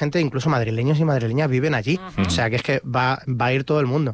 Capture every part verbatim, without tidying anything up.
gente, incluso madrileños y madrileñas, viven allí. Uh-huh. O sea, que es que va, va a ir todo el mundo.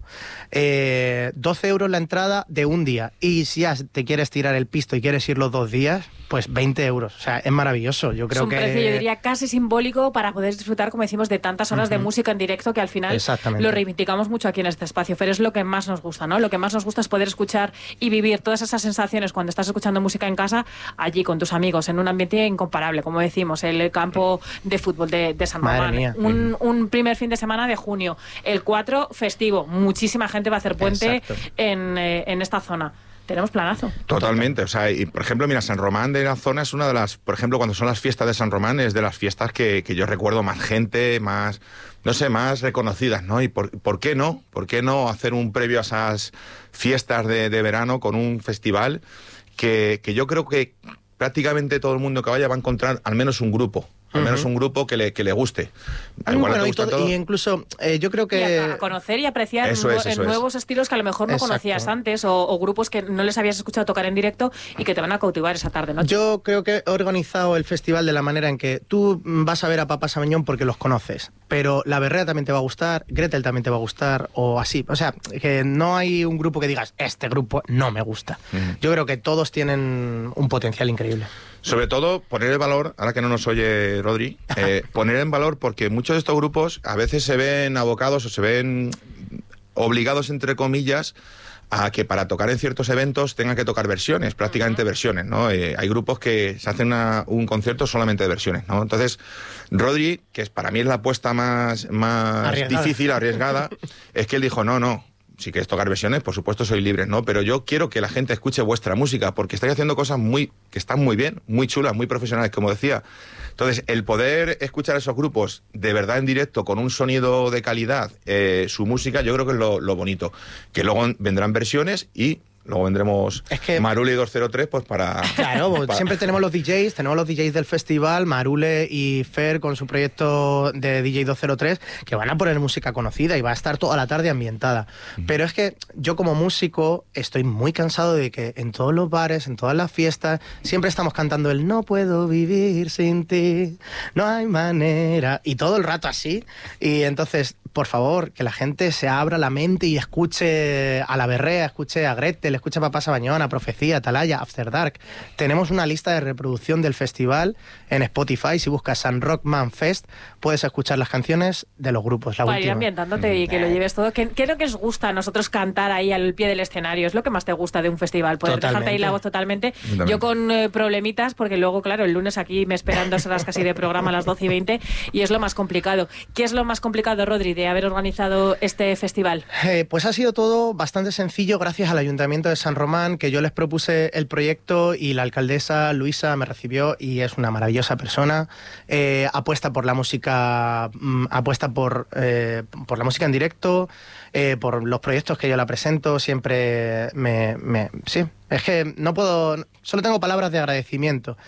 Eh, doce euros la entrada de un día. Y si ya te quieres tirar el pisto y quieres ir los dos días, pues veinte euros. O sea, es maravilloso. Yo creo es un que... precio, yo diría, casi simbólico para poder disfrutar, como decimos, de tantas horas uh-huh. de música en directo, que al final lo reivindicamos mucho aquí en este espacio. Pero es lo que más nos gusta, ¿no? Lo que más nos gusta es poder escuchar y vivir todas esas sensaciones cuando estás escuchando música en casa, allí con tus amigos, en un ambiente incomparable, como decimos, el campo de fútbol de, de San Román. Un, un primer fin de semana de junio. El cuatro, festivo. Muchísima gente va a hacer puente en, eh, en esta zona. Tenemos planazo. Totalmente. O sea, y por ejemplo, mira, San Román de la zona es una de las, por ejemplo, cuando son las fiestas de San Román, es de las fiestas que, que yo recuerdo más gente, más, no sé, más reconocidas, ¿no? Y por, ¿por qué no? ¿Por qué no hacer un previo a esas fiestas de, de verano con un festival que, que yo creo que prácticamente todo el mundo que vaya va a encontrar al menos un grupo? Al menos un grupo que le, que le guste. Igual bueno, y, todo, todo. y incluso eh, yo creo que... Y a, a conocer y apreciar eso es, eso nuevos es. estilos que a lo mejor no Exacto. conocías antes o, o grupos que no les habías escuchado tocar en directo y que te van a cautivar esa tarde, ¿no? Yo creo que he organizado el festival de la manera en que tú vas a ver a Papá Sabañón porque los conoces, pero La Berrea también te va a gustar, Gretel también te va a gustar o así. O sea, que no hay un grupo que digas, este grupo no me gusta. Uh-huh. Yo creo que todos tienen un potencial increíble. Sobre todo, poner el valor, ahora que no nos oye Rodri, eh, poner en valor porque muchos de estos grupos a veces se ven abocados o se ven obligados, entre comillas, a que para tocar en ciertos eventos tengan que tocar versiones, prácticamente uh-huh. versiones, ¿no? Eh, hay grupos que se hacen una, un concierto solamente de versiones, ¿no? Entonces, Rodri, que es, para mí es la apuesta más, más arriesgada. difícil, arriesgada, es que él dijo, no, no, si queréis tocar versiones, por supuesto sois libres, ¿no? Pero yo quiero que la gente escuche vuestra música, porque estáis haciendo cosas muy que están muy bien, muy chulas, muy profesionales, como decía. Entonces, el poder escuchar a esos grupos de verdad en directo, con un sonido de calidad, eh, su música, yo creo que es lo, lo bonito. Que luego vendrán versiones y... Luego vendremos es que, Marule y doscientos tres pues para... Claro, para... siempre tenemos los D Js, tenemos los D Js del festival, Marule y Fer con su proyecto de D J doscientos tres, que van a poner música conocida y va a estar toda la tarde ambientada. Uh-huh. Pero es que yo como músico estoy muy cansado de que en todos los bares, en todas las fiestas, siempre estamos cantando el no puedo vivir sin ti, no hay manera, y todo el rato así. Y entonces... por favor, que la gente se abra la mente y escuche a La Berrea, escuche a Gretel, escuche a Papá Sabañón, a Profecía, Atalaya, After Dark. Tenemos una lista de reproducción del festival en Spotify. Si buscas San Rockman Fest, puedes escuchar las canciones de los grupos. La Para última. ir ambientándote y que lo lleves todo. ¿Qué, ¿Qué es lo que os gusta a nosotros cantar ahí al pie del escenario? ¿Es lo que más te gusta de un festival? Poder totalmente. Dejarte ahí la voz totalmente. totalmente. Yo con eh, problemitas, porque luego, claro, el lunes aquí me esperan dos horas casi de programa a las doce y veinte y es lo más complicado. ¿Qué es lo más complicado, Rodri, de haber organizado este festival? Eh, pues ha sido todo bastante sencillo gracias al Ayuntamiento de San Román, que yo les propuse el proyecto y la alcaldesa Luisa me recibió y es una maravillosa persona. Eh, apuesta por la música, mm, apuesta por, eh, por la música en directo, eh, por los proyectos que yo la presento, siempre me, me... Sí, es que no puedo... Solo tengo palabras de agradecimiento.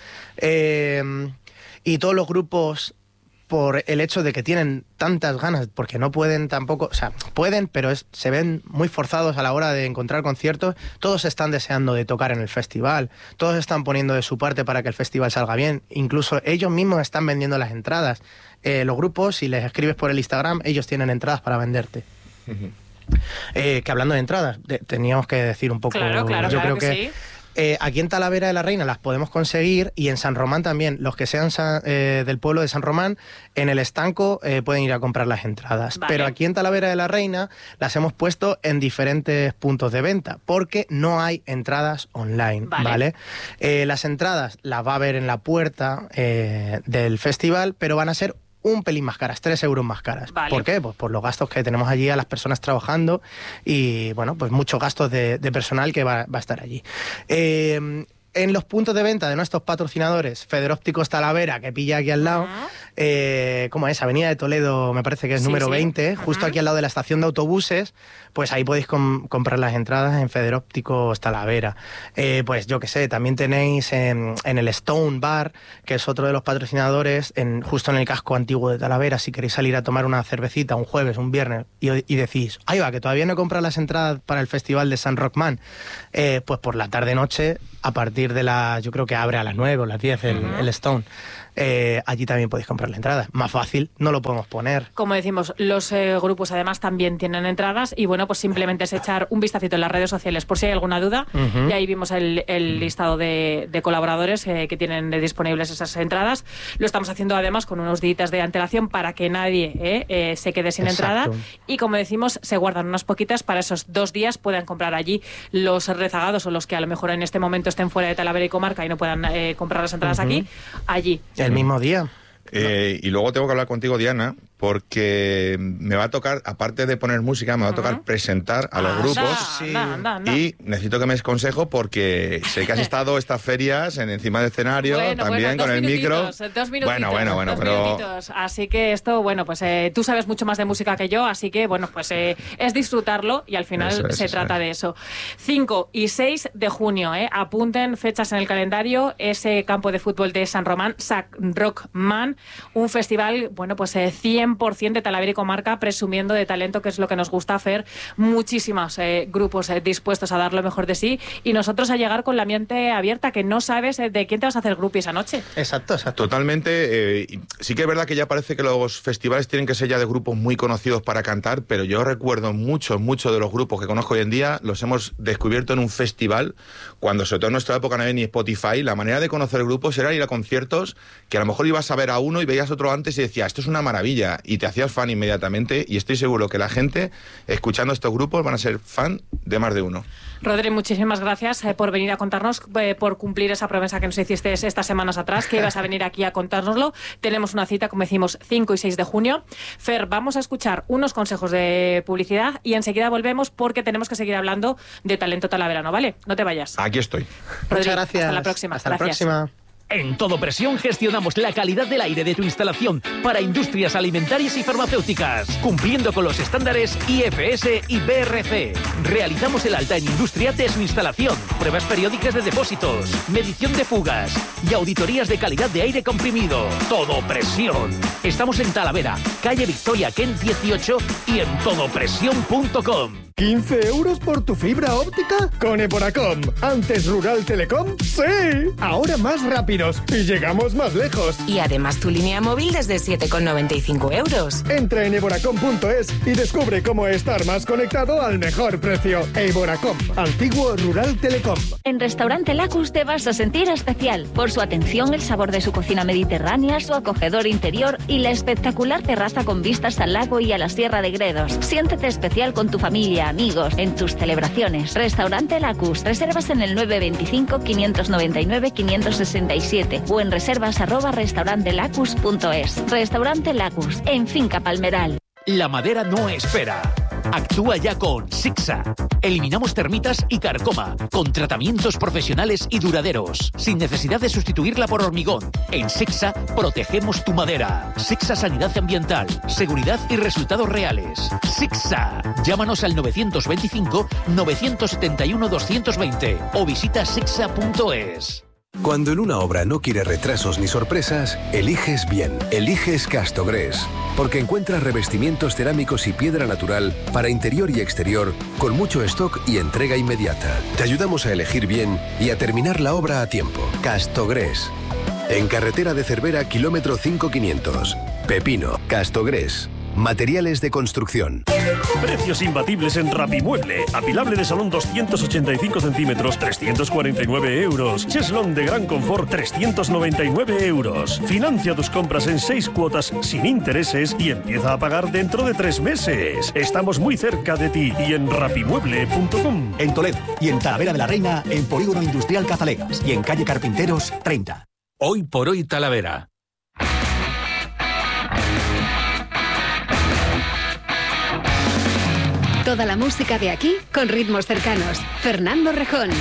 Eh, y todos los grupos... por el hecho de que tienen tantas ganas, porque no pueden tampoco, o sea, pueden, pero es, se ven muy forzados a la hora de encontrar conciertos. Todos están deseando de tocar en el festival, todos están poniendo de su parte para que el festival salga bien, incluso ellos mismos están vendiendo las entradas. Eh, los grupos, si les escribes por el Instagram, ellos tienen entradas para venderte. Uh-huh. Eh, que hablando de entradas, de, teníamos que decir un poco... Claro, claro, yo claro creo que, que sí. Eh, aquí en Talavera de la Reina las podemos conseguir y en San Román también. Los que sean eh, del pueblo de San Román, en el estanco eh, pueden ir a comprar las entradas. Vale. Pero aquí en Talavera de la Reina las hemos puesto en diferentes puntos de venta porque no hay entradas online, ¿vale? ¿vale? Eh, las entradas las va a haber en la puerta eh, del festival, pero van a ser un pelín más caras, tres euros más caras. Vale. ¿Por qué? Pues por los gastos que tenemos allí a las personas trabajando y, bueno, pues muchos gastos de, de personal que va, va a estar allí. Eh, en los puntos de venta de nuestros patrocinadores, Federópticos Talavera, que pilla aquí al lado, uh-huh. eh, ¿cómo es? Avenida de Toledo, me parece que es sí, número sí. veinte, uh-huh. justo aquí al lado de la estación de autobuses, pues ahí podéis com- comprar las entradas en Federópticos Talavera. Eh, pues yo qué sé, también tenéis en, en el Stone Bar, que es otro de los patrocinadores, en, justo en el casco antiguo de Talavera, si queréis salir a tomar una cervecita un jueves, un viernes, y, y decís, ahí va, que todavía no he comprado las entradas para el festival de San Rockman, eh, pues por la tarde-noche, a partir de la, yo creo que abre a las nueve o las diez el, uh-huh. el Stone. eh, allí también podéis comprar la entrada. Más fácil, no lo podemos poner. Como decimos, los eh, grupos además también tienen entradas y bueno, pues simplemente es echar un vistacito en las redes sociales por si hay alguna duda. Uh-huh. Y ahí vimos el, el listado de, de colaboradores eh, que tienen disponibles esas entradas. Lo estamos haciendo además con unos días de antelación para que nadie eh, eh, se quede sin Exacto. entrada. Y como decimos, se guardan unas poquitas para esos dos días puedan comprar allí los rezagados o los que a lo mejor en este momento estén fuera de Talavera y comarca y no puedan eh, comprar las entradas uh-huh. aquí, allí. El mismo día. Eh, y luego tengo que hablar contigo, Diana, porque me va a tocar, aparte de poner música, me va a tocar uh-huh. presentar a los anda, grupos. Sí. Anda, anda, anda. Y necesito que me des consejo porque sé que has estado estas ferias en encima del escenario, bueno, también bueno, con el micro. Dos minutitos, bueno, bueno, bueno, dos pero... minutitos. Así que esto, bueno, pues eh, tú sabes mucho más de música que yo, así que, bueno, pues eh, es disfrutarlo y al final eso es, se eso trata es. de eso. cinco y seis de junio, eh, apunten fechas en el calendario, ese campo de fútbol de San Román, Sac Rockman, un festival, bueno, pues eh, cien por ciento de Talavera y comarca, presumiendo de talento, que es lo que nos gusta hacer, muchísimos eh, grupos eh, dispuestos a dar lo mejor de sí y nosotros a llegar con la mente abierta, que no sabes eh, de quién te vas a hacer grupo esa noche. Exacto, exacto. Totalmente. Eh, sí que es verdad que ya parece que los festivales tienen que ser ya de grupos muy conocidos para cantar, pero yo recuerdo muchos, muchos de los grupos que conozco hoy en día, los hemos descubierto en un festival, cuando sobre todo en nuestra época no había ni Spotify. La manera de conocer grupos era ir a conciertos que a lo mejor ibas a ver a uno y veías otro antes y decías, esto es una maravilla, y te hacías fan inmediatamente, y estoy seguro que la gente escuchando estos grupos van a ser fan de más de uno. Rodri, muchísimas gracias eh, por venir a contarnos, eh, por cumplir esa promesa que nos hiciste estas semanas atrás, que ibas a venir aquí a contárnoslo. Tenemos una cita, como decimos, cinco y seis de junio. Fer, vamos a escuchar unos consejos de publicidad y enseguida volvemos porque tenemos que seguir hablando de talento talaverano, ¿vale? No te vayas. Aquí estoy. Rodri, muchas gracias. Hasta la próxima. Hasta gracias. la próxima. En Todo Presión gestionamos la calidad del aire de tu instalación para industrias alimentarias y farmacéuticas, cumpliendo con los estándares I F S y B R C. Realizamos el alta en industria de su instalación, pruebas periódicas de depósitos, medición de fugas y auditorías de calidad de aire comprimido. Todo Presión. Estamos en Talavera, calle Victoria Kent dieciocho y en todopresión punto com. ¿quince euros por tu fibra óptica? Con Eboracom. ¿Antes Rural Telecom? ¡Sí! Ahora más rápidos y llegamos más lejos. Y además tu línea móvil desde siete con noventa y cinco euros. Entra en eboracom punto es y descubre cómo estar más conectado al mejor precio. Eboracom. Antiguo Rural Telecom. En Restaurante Lacus te vas a sentir especial por su atención, el sabor de su cocina mediterránea, su acogedor interior y la espectacular terraza con vistas al lago y a la Sierra de Gredos. Siéntete especial con tu familia, amigos, en tus celebraciones. Restaurante Lacus. Reservas en el nueve veinticinco, quinientos noventa y nueve, quinientos sesenta y siete o en reservas arroba restaurantelacus punto es. Restaurante Lacus, en Finca Palmeral. La madera no espera. Actúa ya con Sixa. Eliminamos termitas y carcoma, con tratamientos profesionales y duraderos, sin necesidad de sustituirla por hormigón. En Sixa protegemos tu madera. Sixa Sanidad Ambiental, seguridad y resultados reales. Sixa. Llámanos al novecientos veinticinco, novecientos setenta y uno, doscientos veinte o visita sixa punto es. Cuando en una obra no quieres retrasos ni sorpresas, eliges bien. Eliges Castogres. Porque encuentras revestimientos cerámicos y piedra natural para interior y exterior con mucho stock y entrega inmediata. Te ayudamos a elegir bien y a terminar la obra a tiempo. Castogres. En carretera de Cervera, kilómetro cinco quinientos. Pepino. Castogres. Materiales de construcción. Precios imbatibles en Rapimueble. Apilable de salón doscientos ochenta y cinco centímetros, trescientos cuarenta y nueve euros. Cheslón de gran confort, trescientos noventa y nueve euros. Financia tus compras en seis cuotas sin intereses y empieza a pagar dentro de tres meses. Estamos muy cerca de ti y en rapimueble punto com. En Toledo y en Talavera de la Reina, en Polígono Industrial Cazalegas y en calle Carpinteros treinta. Hoy por hoy Talavera. Toda la música de aquí con ritmos cercanos. Fernando Rejón.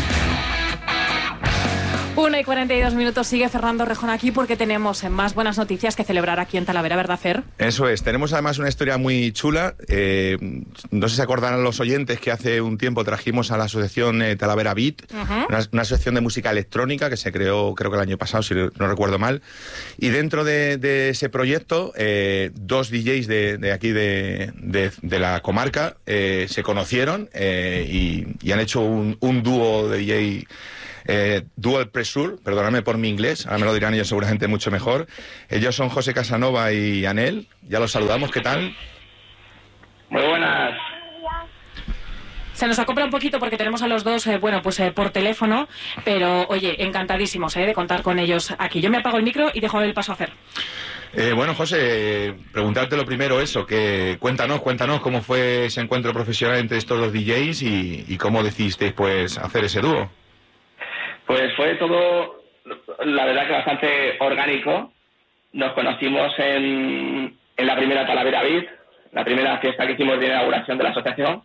Una y cuarenta y dos minutos, sigue Fernando Rejón aquí porque tenemos más buenas noticias que celebrar aquí en Talavera, ¿verdad, Fer? Eso es, tenemos además una historia muy chula. Eh, no sé si se acordarán los oyentes que hace un tiempo trajimos a la asociación eh, Talavera Beat, uh-huh. una, una asociación de música electrónica que se creó creo que el año pasado, si no recuerdo mal. Y dentro de, de ese proyecto, eh, dos D Js de, de aquí de, de, de la comarca eh, se conocieron eh, y, y han hecho un, un dúo de D J eh, Dual Pressure, perdóname por mi inglés, ahora me lo dirán ellos seguramente mucho mejor. Ellos son José Casanova y Anel, ya los saludamos, ¿qué tal? Muy buenas. Se nos acopla un poquito porque tenemos a los dos, eh, bueno, pues eh, por teléfono, pero oye, encantadísimos eh, de contar con ellos aquí. Yo me apago el micro y dejo el paso a hacer. Eh, bueno, José, preguntarte lo primero eso, que cuéntanos, cuéntanos cómo fue ese encuentro profesional entre estos dos D Js y, y cómo decidisteis pues hacer ese dúo. Pues fue todo, la verdad que bastante orgánico. Nos conocimos en, en la primera Talavera Beat, la primera fiesta que hicimos de inauguración de la asociación.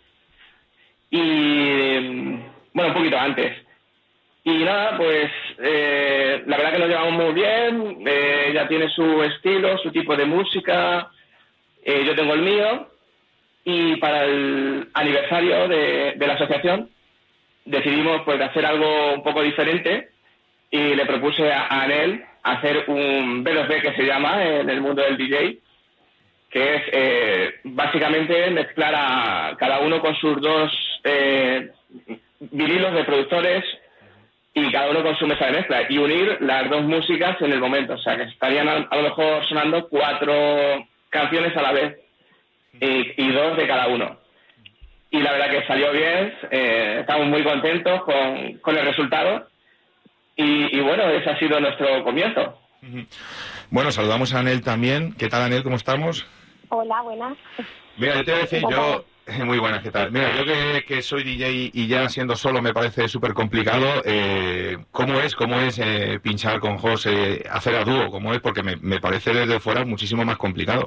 Y, bueno, un poquito antes. Y nada, pues eh, la verdad que nos llevamos muy bien, eh, ella tiene su estilo, su tipo de música, eh, yo tengo el mío, y para el aniversario de, de la asociación decidimos pues hacer algo un poco diferente y le propuse a, a Anel hacer un B dos B que se llama en el mundo del D J, que es eh, básicamente mezclar a cada uno con sus dos eh, vinilos de productores y cada uno con su mesa de mezcla y unir las dos músicas en el momento, o sea que estarían a, a lo mejor sonando cuatro canciones a la vez y, y dos de cada uno. Y la verdad que salió bien, eh, estamos muy contentos con, con el resultado y, y bueno, ese ha sido nuestro comienzo. Bueno, saludamos a Anel también. ¿Qué tal, Anel? ¿Cómo estamos? Hola, buenas. Mira, yo te voy a decir, yo... Muy buenas, ¿qué tal? Mira, yo que, que soy D J y ya siendo solo me parece súper complicado. Eh, ¿Cómo es cómo es eh, pinchar con José, hacer a dúo? ¿Cómo es? Porque me, me parece desde fuera muchísimo más complicado.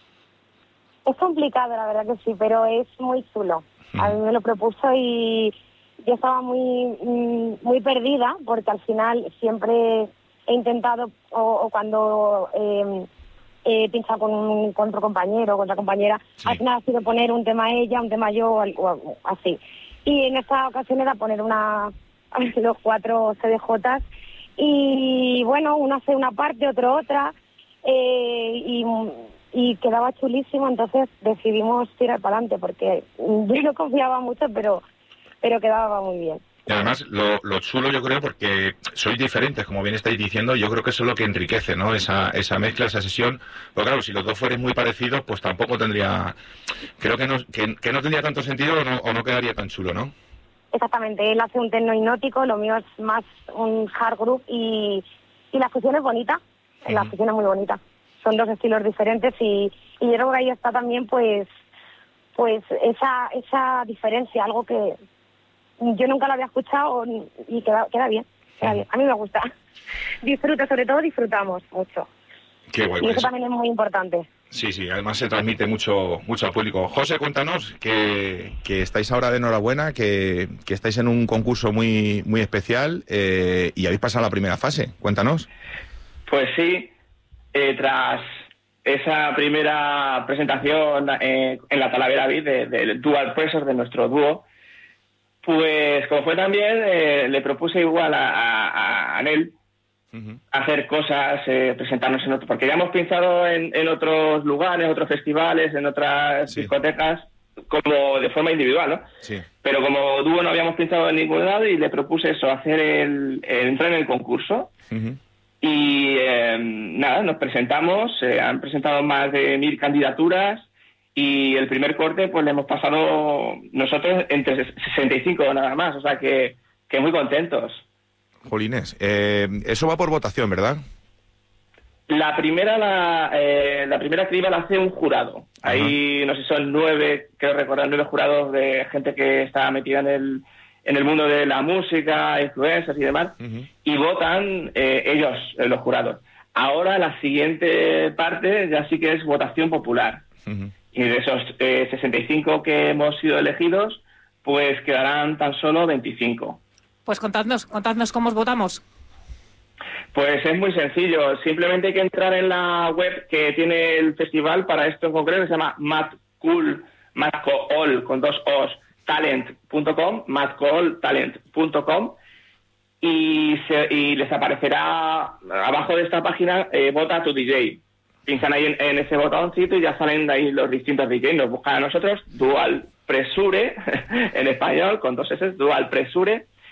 Es complicado, la verdad que sí, pero es muy chulo. Mm. A mí me lo propuso y yo estaba muy, muy perdida porque al final siempre he intentado, o, o cuando... Eh, Eh, pinchado con, un, con otro compañero o con otra compañera, sí. Al final ha sido poner un tema ella, un tema yo, o, así. Y en esta ocasión era poner una, los cuatro C D Jotas y bueno, uno hace una parte, otro otra, eh, y, y quedaba chulísimo, entonces decidimos tirar para adelante porque yo no confiaba mucho, pero, pero quedaba muy bien. Y además, lo, lo chulo yo creo, porque sois diferentes, como bien estáis diciendo, yo creo que eso es lo que enriquece, ¿no? Esa, esa mezcla, esa sesión. Pero claro, si los dos fuerais muy parecidos, pues tampoco tendría... Creo que no, que, que no tendría tanto sentido o no, o no quedaría tan chulo, ¿no? Exactamente. Él hace un techno hipnótico, lo mío es más un hard groove y, y la fusión es bonita. Uh-huh. La fusión es muy bonita. Son dos estilos diferentes y, y yo creo que ahí está también, pues, pues esa, esa diferencia, algo que... Yo nunca lo había escuchado y queda, queda bien, queda bien. A mí me gusta. Disfruto, sobre todo disfrutamos mucho. Qué guay, y eso pues. También es muy importante. Sí, sí, además se transmite mucho mucho al público. José, cuéntanos que, que estáis ahora de enhorabuena, que, que estáis en un concurso muy muy especial eh, y habéis pasado la primera fase. Cuéntanos. Pues sí, eh, tras esa primera presentación eh, en la Talavera Beat del de, de Dual Pressure de nuestro dúo, pues como fue también, eh, le propuse igual a, a, a Anel uh-huh. hacer cosas, eh, presentarnos en otro, porque ya hemos pensado en, en otros lugares, otros festivales, en otras sí. discotecas, como de forma individual, ¿no? Sí. Pero como dúo no habíamos pensado en ningún lado y le propuse eso, hacer el, el entrar en el concurso. Uh-huh. Y eh, nada, nos presentamos, eh, han presentado más de mil candidaturas. Y el primer corte, pues le hemos pasado nosotros entre sesenta y cinco nada más, o sea que, que muy contentos. Jolines, eh, eso va por votación, ¿verdad? La primera la, eh, la primera criba la hace un jurado. Ajá. Ahí, no sé, son nueve, creo recordar, nueve jurados de gente que está metida en el, en el mundo de la música, influencers y demás, uh-huh. y votan eh, ellos, eh, los jurados. Ahora la siguiente parte ya sí que es votación popular. Uh-huh. Y de esos eh, sesenta y cinco que hemos sido elegidos, pues quedarán tan solo veinticinco. Pues contadnos, contadnos cómo os votamos. Pues es muy sencillo. Simplemente hay que entrar en la web que tiene el festival para esto en concreto, que se llama madcool, madcool, con dos os, talent punto com, madcool talent punto com, y, se, y les aparecerá abajo de esta página, eh, vota a tu D J. Pinchan ahí en, en ese botoncito y ya salen de ahí los distintos D Js. Nos buscan a nosotros, Dual Pressure, en español, con dos S, Dual Pressure.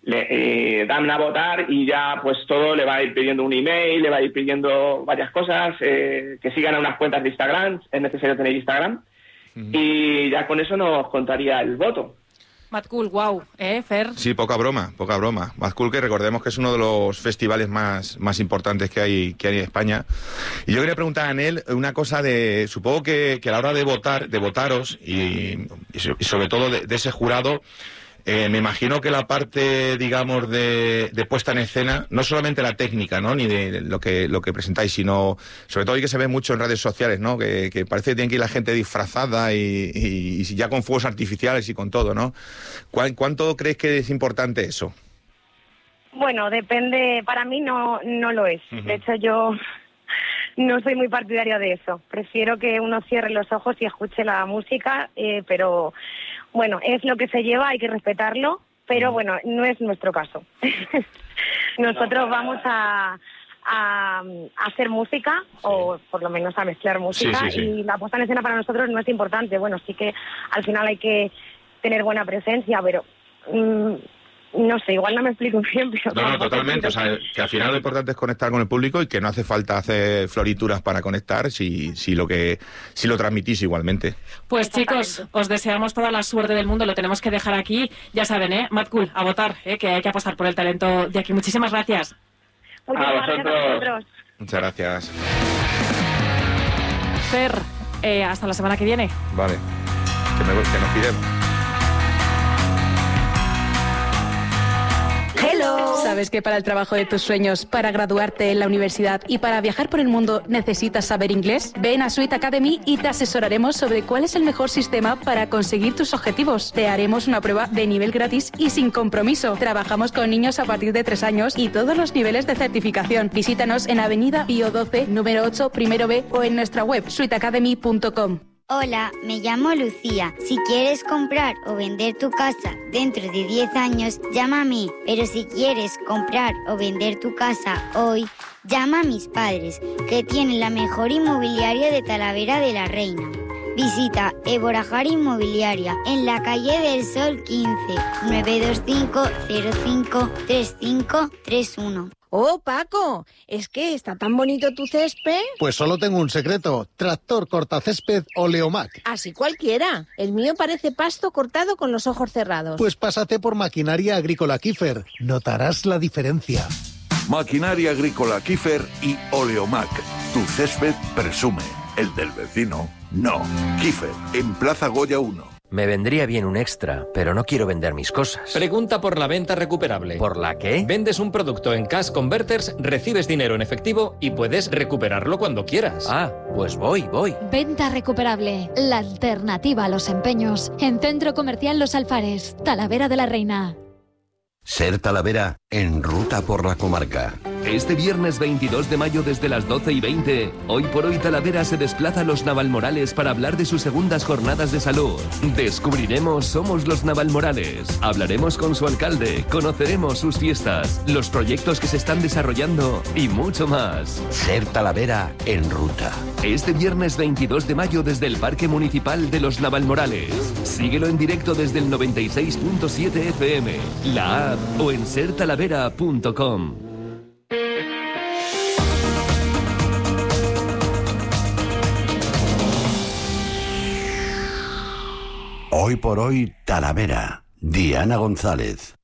le eh, dan a votar y ya pues todo le va a ir pidiendo un email, le va a ir pidiendo varias cosas, eh, que sigan a unas cuentas de Instagram, es necesario tener Instagram, uh-huh. y ya con eso nos contaría el voto. Mad Cool, wow, ¿eh, Fer? Sí, poca broma, poca broma. Mad Cool, que recordemos que es uno de los festivales más, más importantes que hay, que hay en España. Y yo quería preguntar a Anel una cosa de, supongo que, que a la hora de votar, de votaros, y, y sobre todo de, de ese jurado, Eh, me imagino que la parte, digamos, de, de puesta en escena, no solamente la técnica, ¿no?, ni de lo que lo que presentáis, sino sobre todo y que se ve mucho en redes sociales, ¿no?, que, que parece que tiene que ir la gente disfrazada y, y, y ya con fuegos artificiales y con todo, ¿no? ¿Cuánto crees que es importante eso? Bueno, depende, para mí no, no lo es. Uh-huh. De hecho, yo no soy muy partidaria de eso. Prefiero que uno cierre los ojos y escuche la música, eh, pero... Bueno, es lo que se lleva, hay que respetarlo, pero bueno, no es nuestro caso. Nosotros vamos a, a, a hacer música, sí. o por lo menos a mezclar música, sí, sí, sí. y la puesta en escena para nosotros no es importante. Bueno, sí que al final hay que tener buena presencia, pero... Mmm, no sé, igual no me explico bien, pero... No, no, totalmente. O sea, que al final lo importante es conectar con el público y que no hace falta hacer florituras para conectar si, si, lo, que, si lo transmitís igualmente. Pues chicos, os deseamos toda la suerte del mundo, lo tenemos que dejar aquí. Ya saben, ¿eh? Mad Cool, a votar, ¿eh? Que hay que apostar por el talento de aquí. Muchísimas gracias. Muchas gracias a vosotros. Muchas gracias. Fer, eh, hasta la semana que viene. Vale, que, me, que nos pidemos. Hello. ¿Sabes que para el trabajo de tus sueños, para graduarte en la universidad y para viajar por el mundo necesitas saber inglés? Ven a Sweet Academy y te asesoraremos sobre cuál es el mejor sistema para conseguir tus objetivos. Te haremos una prueba de nivel gratis y sin compromiso. Trabajamos con niños a partir de tres años y todos los niveles de certificación. Visítanos en Avenida Pío doce, número ocho, primero B o en nuestra web sweet academy punto com. Hola, me llamo Lucía. Si quieres comprar o vender tu casa dentro de diez años, llama a mí. Pero si quieres comprar o vender tu casa hoy, llama a mis padres, que tienen la mejor inmobiliaria de Talavera de la Reina. Visita Eborajar Inmobiliaria en la calle del Sol quince, nueve dos cinco cero cinco tres cinco tres uno. Oh, Paco, es que está tan bonito tu césped. Pues solo tengo un secreto, tractor cortacésped Oleomac. Así cualquiera, el mío parece pasto cortado con los ojos cerrados. Pues pásate por Maquinaria Agrícola Kiefer, notarás la diferencia. Maquinaria Agrícola Kiefer y Oleomac, tu césped presume, el del vecino no. Kiefer, en Plaza Goya uno. Me vendría bien un extra, pero no quiero vender mis cosas. Pregunta por la venta recuperable. ¿Por la qué? Vendes un producto en Cash Converters, recibes dinero en efectivo y puedes recuperarlo cuando quieras. Ah, pues voy, voy. Venta recuperable, la alternativa a los empeños. En Centro Comercial Los Alfares, Talavera de la Reina. Ser Talavera, en ruta por la comarca. Este viernes veintidós de mayo desde las doce y veinte, Hoy por Hoy Talavera se desplaza a los Navalmorales para hablar de sus segundas jornadas de salud. Descubriremos Somos los Navalmorales. Hablaremos con su alcalde, conoceremos sus fiestas, los proyectos que se están desarrollando y mucho más. Ser Talavera en ruta. Este viernes veintidós de mayo desde el Parque Municipal de los Navalmorales. Síguelo en directo desde el noventa y seis punto siete F M, la app o en ser talavera punto com. Hoy por Hoy Talavera. Diana González.